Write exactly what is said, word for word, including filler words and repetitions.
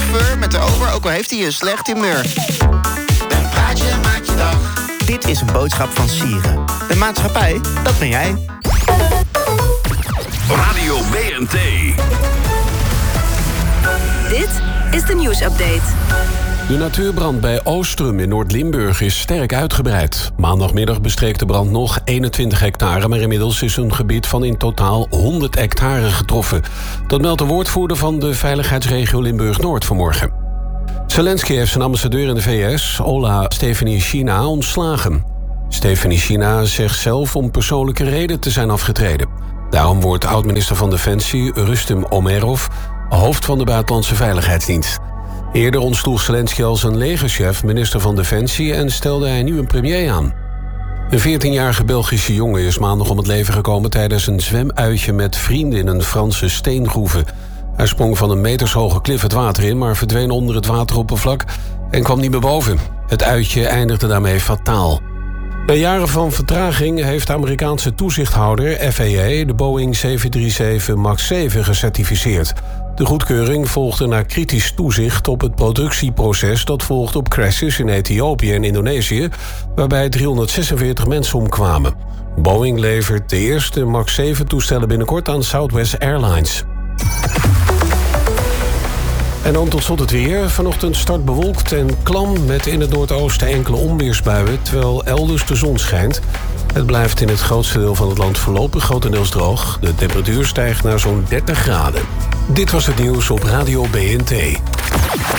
chauffeur met de ober, ook al heeft hij een slecht humeur. Een praatje maakt je dag. Dit is een boodschap van Sieren. De maatschappij, dat ben jij. Radio B N T. Dit is de nieuwsupdate. De natuurbrand bij Oostrum in Noord-Limburg is sterk uitgebreid. Maandagmiddag bestreek de brand nog eenentwintig hectare... maar inmiddels is een gebied van in totaal honderd hectare getroffen. Dat meldt de woordvoerder van de veiligheidsregio Limburg-Noord vanmorgen. Zelensky heeft zijn ambassadeur in de V S, Ola Stefanishyna, ontslagen. Stefanishyna zegt zelf om persoonlijke reden te zijn afgetreden. Daarom wordt oud-minister van Defensie Rustem Umerov hoofd van de Buitenlandse Veiligheidsdienst. Eerder ontsloeg Zelensky als een legerchef minister van Defensie en stelde hij nu een premier aan. Een veertienjarige Belgische jongen is maandag om het leven gekomen tijdens een zwemuitje met vrienden in een Franse steengroeve. Hij sprong van een metershoge klif het water in, maar verdween onder het wateroppervlak en kwam niet meer boven. Het uitje eindigde daarmee fataal. Na jaren van vertraging heeft de Amerikaanse toezichthouder F A A de Boeing zeven drie zeven max zeven gecertificeerd. De goedkeuring volgde na kritisch toezicht op het productieproces dat volgt op crashes in Ethiopië en Indonesië, waarbij driehonderdzesenveertig mensen omkwamen. Boeing levert de eerste max zeven toestellen binnenkort aan Southwest Airlines. En dan tot slot het weer. Vanochtend start bewolkt en klam met in het noordoosten enkele onweersbuien, terwijl elders de zon schijnt. Het blijft in het grootste deel van het land voorlopig grotendeels droog. De temperatuur stijgt naar zo'n dertig graden. Dit was het nieuws op Radio B N T.